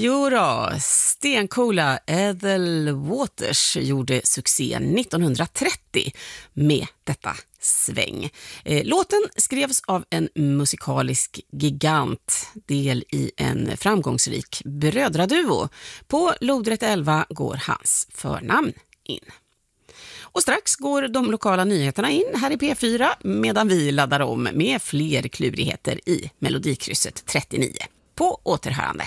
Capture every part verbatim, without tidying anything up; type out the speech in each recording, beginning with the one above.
Jo då, stencoola Ethel Waters gjorde succé nittonhundratrettio med detta sväng. Låten skrevs av en musikalisk gigant, del i en framgångsrik brödraduo. På lodrätt elva går hans förnamn in. Och strax går de lokala nyheterna in här i P fyra medan vi laddar om med fler klurigheter i Melodikrysset trettionio. På återhörande.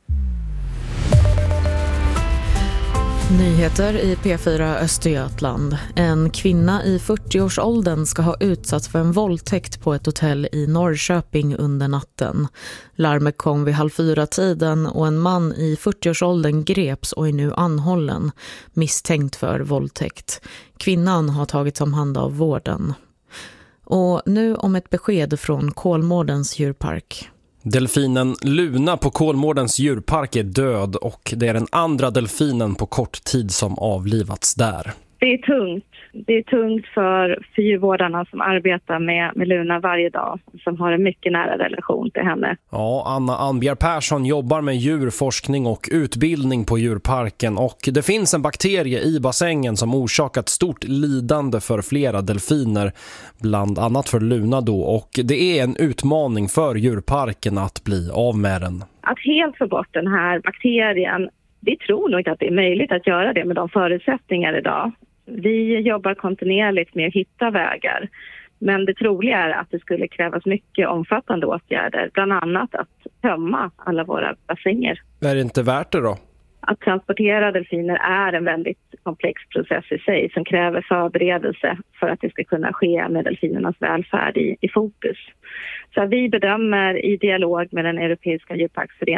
Nyheter i P fyra Östergötland. En kvinna i fyrtioårsåldern ska ha utsatts för en våldtäkt på ett hotell i Norrköping under natten. Larmet kom vid halv fyra tiden och en man i fyrtioårsåldern greps och är nu anhållen, misstänkt för våldtäkt. Kvinnan har tagits om hand av vården. Och nu om ett besked från Kolmårdens djurpark. Delfinen Luna på Kolmårdens djurpark är död och det är den andra delfinen på kort tid som avlivats där. Det är tungt. Det är tungt för djurvårdarna som arbetar med, med Luna varje dag, som har en mycket nära relation till henne. Ja, Anna Anbjer Persson jobbar med djurforskning och utbildning på djurparken och det finns en bakterie i bassängen som orsakat stort lidande för flera delfiner, bland annat för Luna då, och det är en utmaning för djurparken att bli av med den. Att helt få bort den här bakterien, vi tror nog inte att det är möjligt att göra det med de förutsättningar idag. Vi jobbar kontinuerligt med att hitta vägar, men det troliga är att det skulle krävas mycket omfattande åtgärder, bland annat att tömma alla våra bassänger. Är det inte värt det då? Att transportera delfiner är en väldigt komplex process i sig som kräver förberedelse för att det ska kunna ske med delfinernas välfärd i, i fokus. Så vi bedömer i dialog med den Europeiska djurparksföreningen